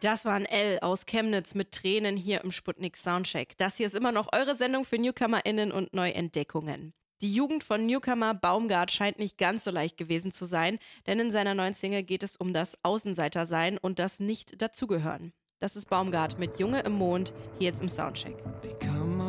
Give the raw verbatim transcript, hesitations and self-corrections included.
Das war ein L aus Chemnitz mit Tränen hier im Sputnik Soundcheck. Das hier ist immer noch eure Sendung für NewcomerInnen und Neuentdeckungen. Die Jugend von Newcomer Baumgart scheint nicht ganz so leicht gewesen zu sein, denn in seiner neuen Single geht es um das Außenseitersein und das Nicht-Dazugehören. Das ist Baumgart mit Junge im Mond, hier jetzt im Soundcheck. Become